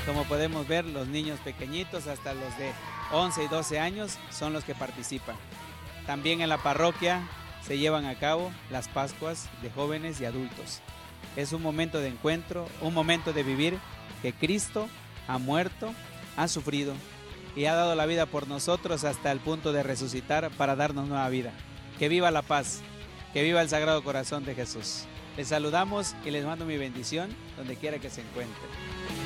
Como podemos ver, los niños pequeñitos hasta los de 11 y 12 años son los que participan. También en la parroquia se llevan a cabo las Pascuas de jóvenes y adultos. Es un momento de encuentro, un momento de vivir que Cristo ha muerto, ha sufrido y ha dado la vida por nosotros hasta el punto de resucitar para darnos nueva vida. Que viva la paz, que viva el Sagrado Corazón de Jesús. Les saludamos y les mando mi bendición donde quiera que se encuentren.